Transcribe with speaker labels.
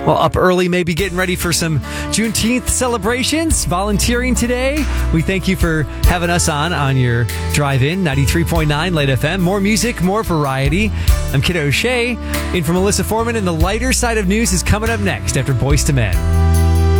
Speaker 1: Well, up early, maybe getting ready for some Juneteenth celebrations, volunteering today. We thank you for having us on your drive-in, 93.9 Late FM. More music, more variety. I'm Kiddo O'Shea. In for Melissa Foreman, and the lighter side of news is coming up next after Boyz II Men.